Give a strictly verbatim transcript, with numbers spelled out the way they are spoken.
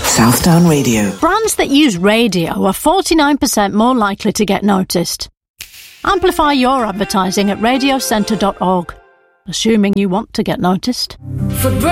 Southdown Radio. Brands that use radio are forty-nine percent more likely to get noticed. Amplify your advertising at radio centre dot org, assuming you want to get noticed. For